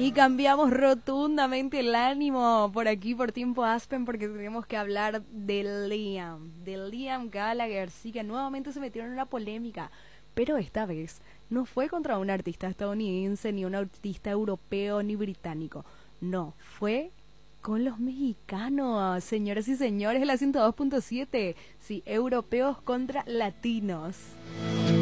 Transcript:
Y cambiamos rotundamente el ánimo por aquí, por Tiempo Aspen, porque tenemos que hablar de Liam Gallagher. Sí, que nuevamente se metieron en una polémica, pero esta vez no fue contra un artista estadounidense, ni un artista europeo, ni británico. No, fue con los mexicanos, señoras y señores, de la 102.7. Sí, europeos contra latinos.